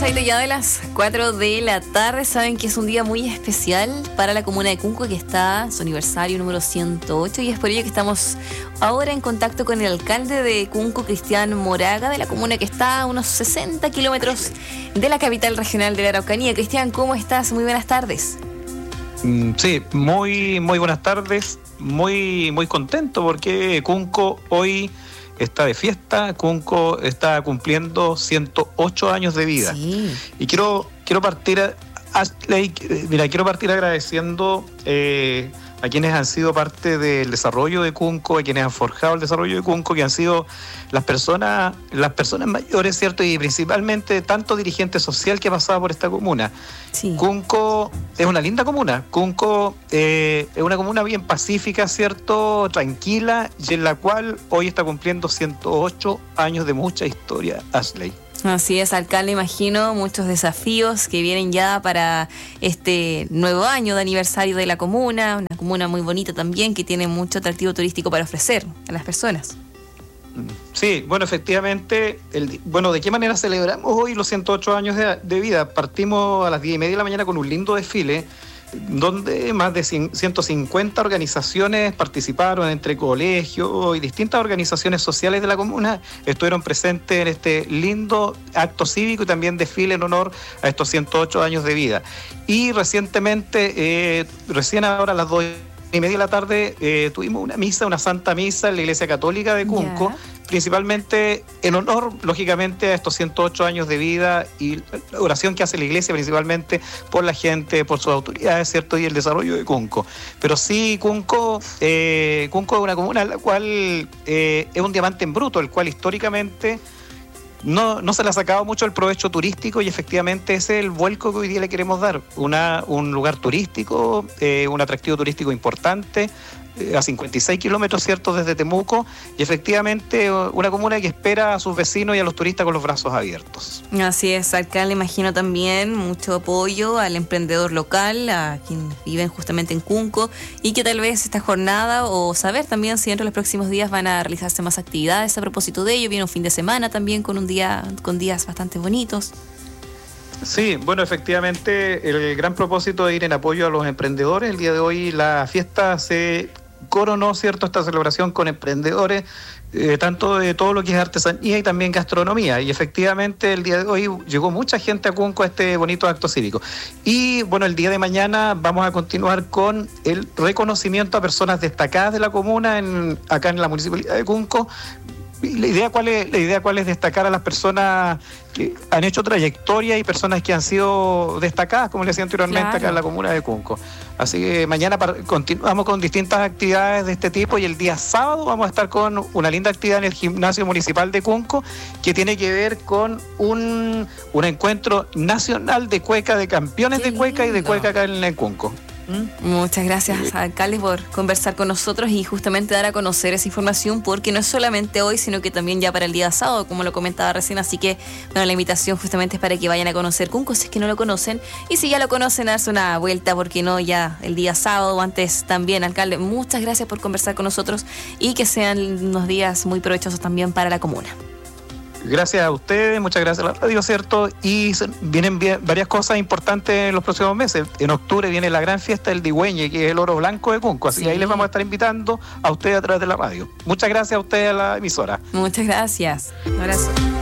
pasadito ya de las 4 de la tarde. Saben que es un día muy especial para la comuna de Cunco, que está su aniversario número 108, y es por ello que estamos ahora en contacto con el alcalde de Cunco, Cristian Moraga, de la comuna que está a unos 60 kilómetros de la capital regional de la Araucanía. Cristian, ¿cómo estás? Muy buenas tardes. Sí, muy buenas tardes. Muy contento porque Cunco hoy está de fiesta. Cunco está cumpliendo 108 años de vida. Sí. Y quiero partir agradeciendo a quienes han sido parte del desarrollo de Cunco, a quienes han forjado el desarrollo de Cunco, que han sido las personas mayores, ¿cierto? Y principalmente tanto dirigente social que ha pasado por esta comuna. Sí. Cunco es una linda comuna. Cunco es una comuna bien pacífica, ¿cierto? Tranquila, y en la cual hoy está cumpliendo 108 años de mucha historia, Ashley. Así es, alcalde, imagino muchos desafíos que vienen ya para este nuevo año de aniversario de la comuna, una comuna muy bonita también, que tiene mucho atractivo turístico para ofrecer a las personas. Sí, bueno, efectivamente, ¿de qué manera celebramos hoy los 108 años de vida? Partimos a las 10:30 de la mañana con un lindo desfile, donde más de 150 organizaciones participaron, entre colegios y distintas organizaciones sociales de la comuna estuvieron presentes en este lindo acto cívico y también desfile en honor a estos 108 años de vida. Y recientemente, recién ahora a las 2:30 de la tarde, tuvimos una santa misa en la Iglesia Católica de Cunco, principalmente en honor, lógicamente, a estos 108 años de vida y la oración que hace la Iglesia, principalmente por la gente, por sus autoridades, ¿cierto? Y el desarrollo de Cunco. Pero sí, Cunco es una comuna en la cual es un diamante en bruto, el cual históricamente no se le ha sacado mucho el provecho turístico, y efectivamente ese es el vuelco que hoy día le queremos dar. Un lugar turístico, un atractivo turístico importante, a 56 kilómetros, ¿cierto?, desde Temuco, y efectivamente una comuna que espera a sus vecinos y a los turistas con los brazos abiertos. Así es, alcalde, imagino también mucho apoyo al emprendedor local, a quienes viven justamente en Cunco, y que tal vez esta jornada, o saber también si dentro de los próximos días van a realizarse más actividades a propósito de ello. Viene un fin de semana también con días bastante bonitos. Sí, bueno, efectivamente el gran propósito de ir en apoyo a los emprendedores. El día de hoy la fiesta se coronó, ¿cierto?, esta celebración con emprendedores, tanto de todo lo que es artesanía y también gastronomía. Y efectivamente el día de hoy llegó mucha gente a Cunco a este bonito acto cívico. Y bueno, el día de mañana vamos a continuar con el reconocimiento a personas destacadas de la comuna acá en la municipalidad de Cunco. La idea cuál es destacar a las personas que han hecho trayectoria y personas que han sido destacadas, como le decía anteriormente, claro, acá en la comuna de Cunco. Así que mañana continuamos con distintas actividades de este tipo, y el día sábado vamos a estar con una linda actividad en el gimnasio municipal de Cunco, que tiene que ver con un encuentro nacional de cueca, de campeones de cueca y de cueca acá en Cunco. Muchas gracias, alcalde, por conversar con nosotros y justamente dar a conocer esa información, porque no es solamente hoy, sino que también ya para el día sábado, como lo comentaba recién. Así que bueno, la invitación justamente es para que vayan a conocer Cunco, si es que no lo conocen, y si ya lo conocen, darse una vuelta, porque no, ya el día sábado o antes también. Alcalde, muchas gracias por conversar con nosotros y que sean unos días muy provechosos también para la comuna. Gracias a ustedes, muchas gracias a la radio, ¿cierto? Y vienen varias cosas importantes en los próximos meses. En octubre viene la gran fiesta del Digüeñe, que es el oro blanco de Cunco. Así que ahí les vamos a estar invitando a ustedes a través de la radio. Muchas gracias a ustedes, a la emisora. Muchas gracias. Un abrazo.